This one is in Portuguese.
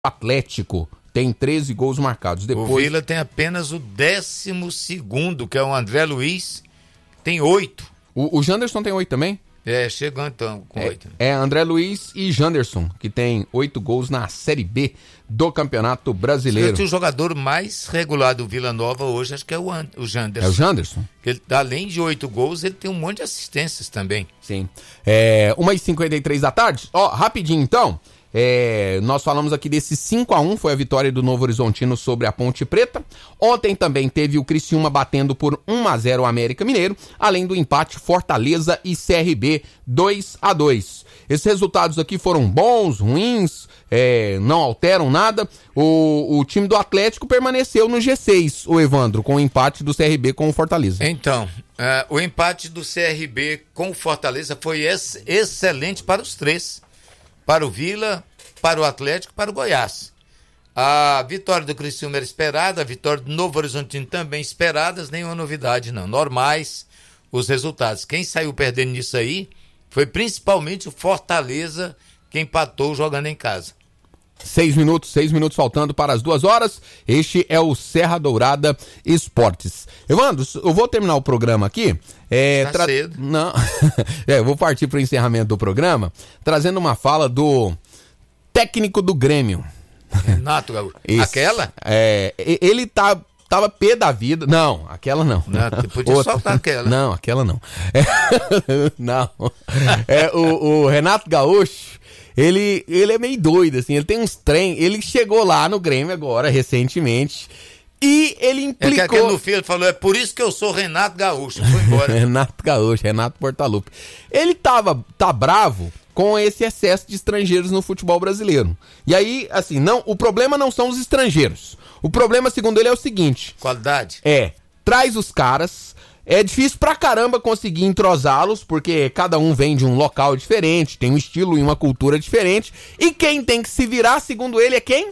Atlético tem 13 gols marcados. Depois... O Vila tem apenas o 12º, que é o André Luiz, tem 8. O Janderson tem 8 também? Chegou então com 8. André Luiz e Janderson, que tem 8 gols na Série B do Campeonato Brasileiro. O jogador mais regular do Vila Nova hoje, acho que é o Janderson. É o Janderson? Ele, além de 8 gols, ele tem um monte de assistências também. Sim. 1h53 da tarde. Rapidinho então. Nós falamos aqui desse 5-1, foi a vitória do Novo Horizontino sobre a Ponte Preta. Ontem também teve o Criciúma batendo por 1-0 o América Mineiro, além do empate Fortaleza e CRB 2-2. Esses resultados aqui foram bons, ruins, não alteram nada. O time do Atlético permaneceu no G6, o Evandro, com o empate do CRB com o Fortaleza. Então, o empate do CRB com o Fortaleza foi excelente para os três. Para o Vila, para o Atlético, para o Goiás. A vitória do Criciúma era esperada, a vitória do Novo Horizontino também esperadas, nenhuma novidade não, normais os resultados. Quem saiu perdendo nisso aí foi principalmente o Fortaleza, que empatou jogando em casa. 6 minutos faltando para as 2 horas. Este é o Serra Dourada Esportes. Evandro, eu vou terminar o programa aqui. Cedo. Não. Eu vou partir para o encerramento do programa, trazendo uma fala do técnico do Grêmio. Renato Gaúcho. Aquela? Ele tava pé da vida. Não, aquela não. Não, podia soltar aquela. Não, aquela não. Não. O Renato Gaúcho, ele é meio doido, assim, ele tem uns trem. Ele chegou lá no Grêmio agora, recentemente, e ele implicou... que aquele no filho falou, é por isso que eu sou Renato Gaúcho, foi embora. Renato Gaúcho, Renato Portaluppi. Ele tá bravo com esse excesso de estrangeiros no futebol brasileiro. E aí, assim, o problema não são os estrangeiros. O problema, segundo ele, é o seguinte... Qualidade? Traz os caras... É difícil pra caramba conseguir entrosá-los, porque cada um vem de um local diferente, tem um estilo e uma cultura diferente. E quem tem que se virar, segundo ele, é quem?